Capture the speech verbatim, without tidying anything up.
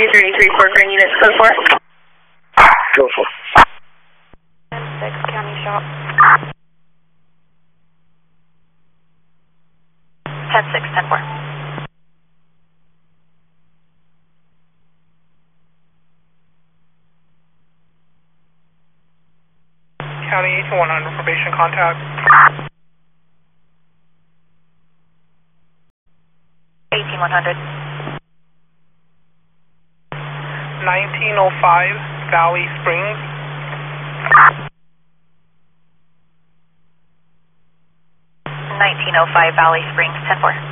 two thirty-three for Grand Unit code four. Go for six County Shop. ten six, ten four. County eighteen one hundred, probation contact. eighteen one hundred. nineteen oh five, Valley Springs. nineteen oh five, Valley Springs, ten four.